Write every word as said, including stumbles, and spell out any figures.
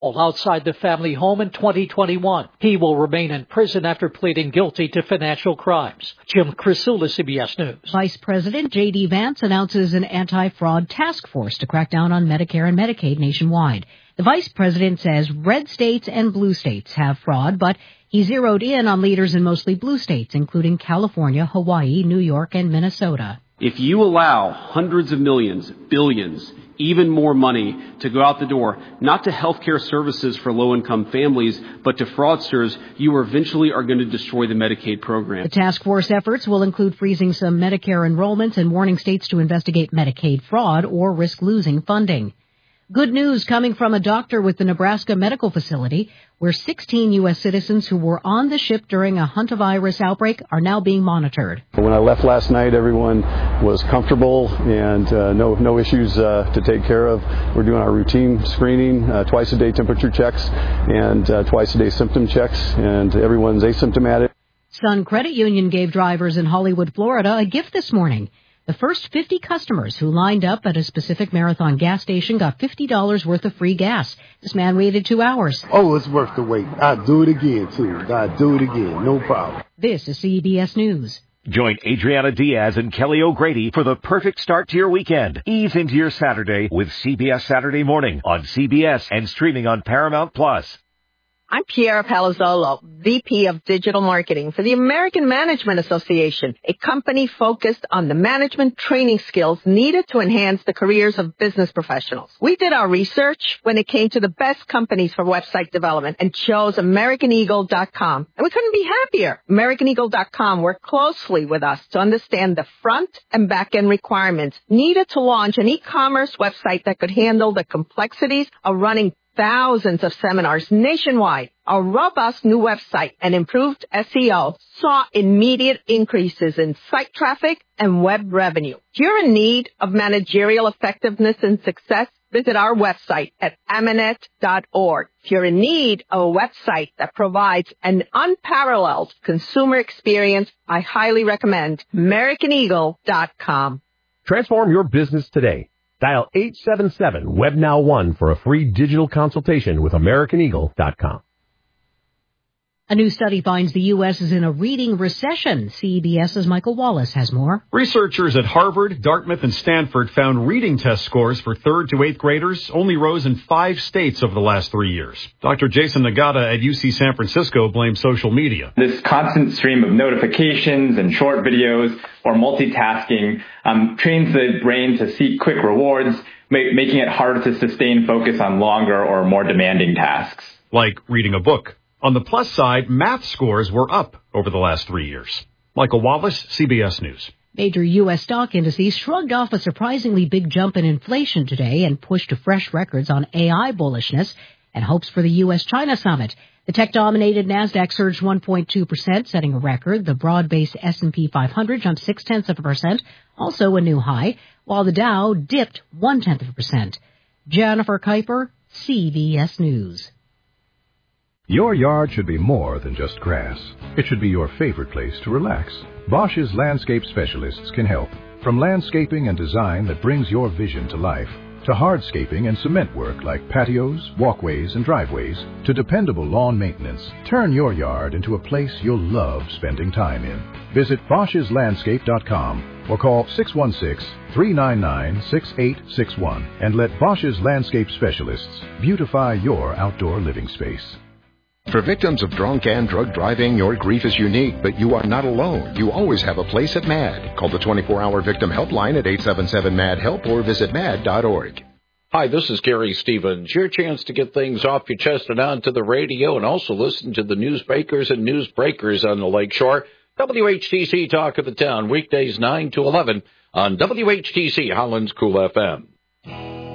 outside the family home in twenty twenty-one. He will remain in prison after pleading guilty to financial crimes. Jim Crisula, C B S News. Vice President J D. Vance announces an anti-fraud task force to crack down on Medicare and Medicaid nationwide. The vice president says red states and blue states have fraud, but he zeroed in on leaders in mostly blue states, including California, Hawaii, New York, and Minnesota. If you allow hundreds of millions, billions, even more money to go out the door, not to healthcare services for low-income families, but to fraudsters, you eventually are going to destroy the Medicaid program. The task force efforts will include freezing some Medicare enrollments and warning states to investigate Medicaid fraud or risk losing funding. Good news coming from a doctor with the Nebraska Medical Facility, where sixteen U S citizens who were on the ship during a hantavirus outbreak are now being monitored. When I left last night, everyone was comfortable and uh, no no issues uh, to take care of. We're doing our routine screening, uh, twice a day temperature checks, and uh, twice a day symptom checks, and everyone's asymptomatic. Sun Credit Union gave drivers in Hollywood, Florida, a gift this morning. The first fifty customers who lined up at a specific Marathon gas station got fifty dollars worth of free gas. This man waited two hours. Oh, it's worth the wait. I'd do it again, too. I'd do it again. No problem. This is C B S News. Join Adriana Diaz and Kelly O'Grady for the perfect start to your weekend. Ease into your Saturday with C B S Saturday Morning on C B S and streaming on Paramount Plus. I'm Piera Palazzolo, V P of Digital Marketing for the American Management Association, a company focused on the management training skills needed to enhance the careers of business professionals. We did our research when it came to the best companies for website development and chose American Eagle dot com. And we couldn't be happier. American Eagle dot com worked closely with us to understand the front and back end requirements needed to launch an e-commerce website that could handle the complexities of running thousands of seminars nationwide. Our robust new website and improved S E O saw immediate increases in site traffic and web revenue. If you're in need of managerial effectiveness and success, visit our website at amanet dot org. If you're in need of a website that provides an unparalleled consumer experience, I highly recommend American Eagle dot com. Transform your business today. Dial eight seven seven web now one for a free digital consultation with American Eagle dot com. A new study finds the U S is in a reading recession. CBS's Michael Wallace has more. Researchers at Harvard, Dartmouth, and Stanford found reading test scores for third to eighth graders only rose in five states over the last three years. Doctor Jason Nagata at U C San Francisco blames social media. This constant stream of notifications and short videos or multitasking um, trains the brain to seek quick rewards, ma- making it harder to sustain focus on longer or more demanding tasks. Like reading a book. On the plus side, math scores were up over the last three years. Michael Wallace, C B S News. Major U S stock indices shrugged off a surprisingly big jump in inflation today and pushed to fresh records on A I bullishness and hopes for the U S China summit. The tech-dominated NASDAQ surged one point two percent, setting a record. The broad-based S and P five hundred jumped six-tenths of a percent, also a new high, while the Dow dipped one-tenth of a percent. Jennifer Kuiper, C B S News. Your yard should be more than just grass. It should be your favorite place to relax. Bosch's landscape specialists can help. From landscaping and design that brings your vision to life, to hardscaping and cement work like patios, walkways, and driveways, to dependable lawn maintenance. Turn your yard into a place you'll love spending time in. Visit Bosch's Landscape dot com or call six one six, three nine nine, six eight six one and let Bosch's Landscape Specialists beautify your outdoor living space. For victims of drunk and drug driving, your grief is unique, but you are not alone. You always have a place at MAD. Call the twenty-four hour victim helpline at eight seven seven MAD HELP or visit mad dot org. Hi, this is Gary Stevens. Your chance to get things off your chest and onto the radio and also listen to the newsmakers and newsbreakers on the Lakeshore. W H T C Talk of the Town, weekdays nine to eleven on W H T C Holland's Cool F M.